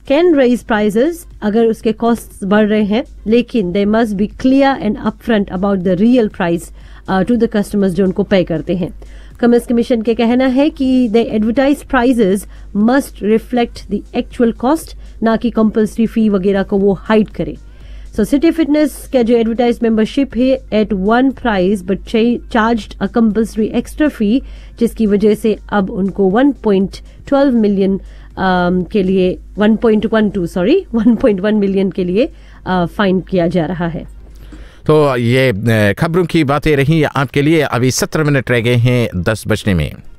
Can raise prices अगर उसके cost बढ़ रहे हैं, लेकिन they must be clear and upfront about the real price to the customers जो उनको पे करते हैं। कॉमर्स कमीशन के कहना है कि the advertised prices must reflect the actual cost, ना कि कंपल्सरी फी वगैरह को वो हाइड करे। सो सिटी फिटनेस का जो एडवर्टाइज मेंबरशिप है eight one price but charged a compulsory extra fee, जिसकी वजह से अब उनको 1.12 मिलियन के लिए 1.1 मिलियन के लिए फाइन किया जा रहा है। तो ये खबरों की बातें रही आपके लिए। अभी 17 मिनट रह गए हैं 10 बजने में।